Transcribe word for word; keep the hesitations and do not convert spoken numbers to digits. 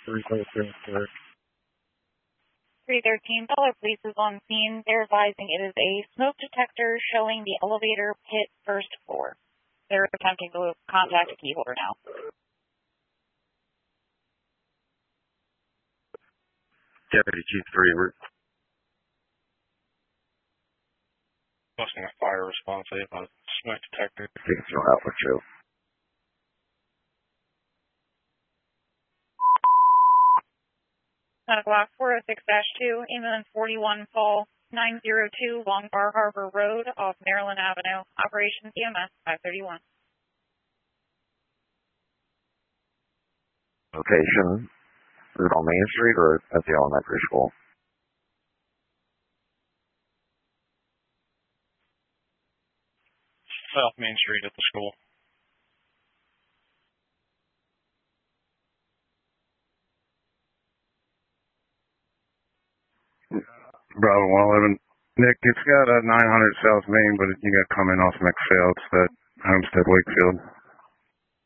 three thirteen, three thirteen, Dollar Police is on scene. They're advising it is a smoke detector showing the elevator pit first floor. They're attempting to contact a key holder now. Deputy Chief three, we're busting a fire response. They have a smoke detector. taking some Alpha two. ten o'clock, four oh six dash two, ambulance forty-one, call nine oh two Long Bar Harbor Road off Maryland Avenue. Operations E M S five thirty-one. Location, is it on Main Street or at the elementary school? South Main Street at the school. Bravo one eleven. Nick, it's got a nine hundred South Main, but you got to come in off McPhail. It's that Homestead Wakefield.